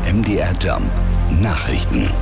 MDR Jump Nachrichten.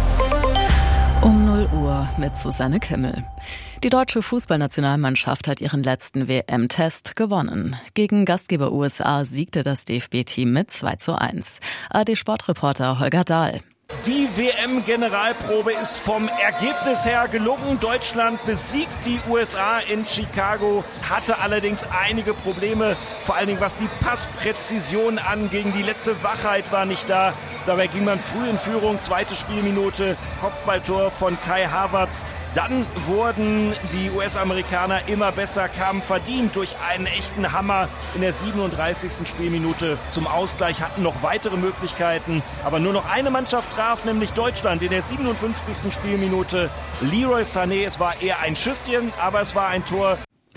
Um 0 Uhr mit Susanne Kimmel. Die deutsche Fußballnationalmannschaft hat ihren letzten WM-Test gewonnen. Gegen Gastgeber USA siegte das DFB-Team mit 2:1. ARD-Sportreporter Holger Dahl. Die WM-Generalprobe ist vom Ergebnis her gelungen. Deutschland besiegt die USA in Chicago, hatte allerdings einige Probleme, vor allen Dingen was die Passpräzision anging. Die letzte Wachheit war nicht da. Dabei ging man früh in Führung, zweite Spielminute, Kopfballtor von Kai Havertz. Dann wurden die US-Amerikaner immer besser, kamen verdient durch einen echten Hammer in der 37. Spielminute zum Ausgleich, hatten noch weitere Möglichkeiten, aber nur noch eine Mannschaft traf, nämlich Deutschland in der 57. Spielminute. Leroy Sané, es war eher ein Schüsschen, aber es war ein Tor.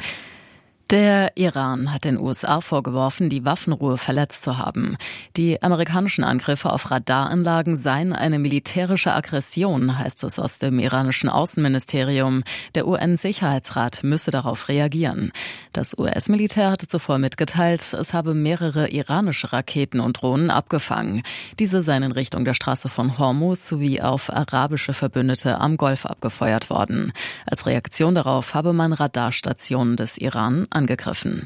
Der Iran hat den USA vorgeworfen, die Waffenruhe verletzt zu haben. Die amerikanischen Angriffe auf Radaranlagen seien eine militärische Aggression, heißt es aus dem iranischen Außenministerium. Der UN-Sicherheitsrat müsse darauf reagieren. Das US-Militär hatte zuvor mitgeteilt, es habe mehrere iranische Raketen und Drohnen abgefangen. Diese seien in Richtung der Straße von Hormuz sowie auf arabische Verbündete am Golf abgefeuert worden. Als Reaktion darauf habe man Radarstationen des Iran angegriffen.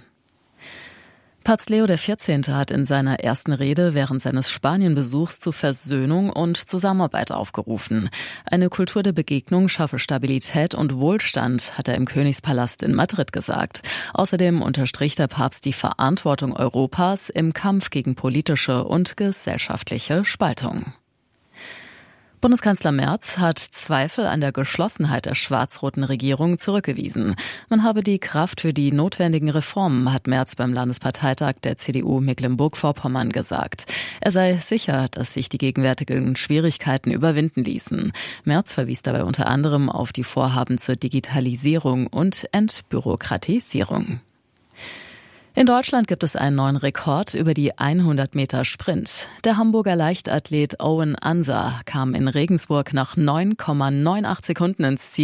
Papst Leo XIV. Hat in seiner ersten Rede während seines Spanienbesuchs zu Versöhnung und Zusammenarbeit aufgerufen. Eine Kultur der Begegnung schaffe Stabilität und Wohlstand, hat er im Königspalast in Madrid gesagt. Außerdem unterstrich der Papst die Verantwortung Europas im Kampf gegen politische und gesellschaftliche Spaltung. Bundeskanzler Merz hat Zweifel an der Geschlossenheit der schwarz-roten Regierung zurückgewiesen. Man habe die Kraft für die notwendigen Reformen, hat Merz beim Landesparteitag der CDU Mecklenburg-Vorpommern gesagt. Er sei sicher, dass sich die gegenwärtigen Schwierigkeiten überwinden ließen. Merz verwies dabei unter anderem auf die Vorhaben zur Digitalisierung und Entbürokratisierung. In Deutschland gibt es einen neuen Rekord über die 100 Meter Sprint. Der Hamburger Leichtathlet Owen Ansa kam in Regensburg nach 9,98 Sekunden ins Ziel.